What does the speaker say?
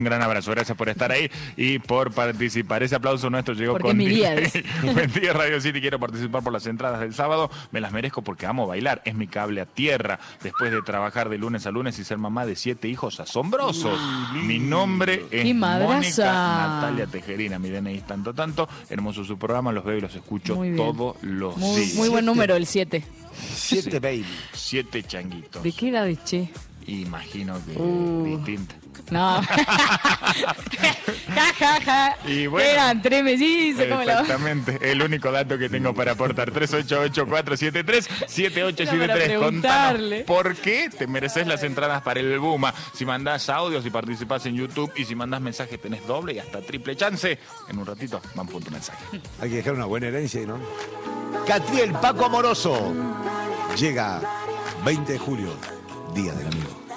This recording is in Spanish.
Un gran abrazo, gracias por estar ahí y por participar. Ese aplauso nuestro llegó porque con mi día es. Buen día, Radio City. Quiero participar por las entradas del sábado. Me las merezco porque amo bailar. Es mi cable a tierra. Después de trabajar de lunes a lunes y ser mamá de 7 hijos asombrosos. Mi nombre es Mónica Natalia Tejerina. Mi DNI es tanto. Hermoso su programa. Los veo y los escucho todos los días. Muy buen número el 7. 7 baby. 7 changuitos. ¿De qué edad es, che? Imagino que distinta. No. Ja. Y bueno, eran 3 mellizos. Exactamente. El único dato que tengo para aportar. 3884737873. Contanos por qué te mereces las entradas para el Buma. Si mandás audios y participás en YouTube y si mandás mensaje tenés doble y hasta triple chance. En un ratito van por tu mensaje. Hay que dejar una buena herencia, ¿no? Catriel Paco Amoroso. Llega 20 de julio, Día del Amigo.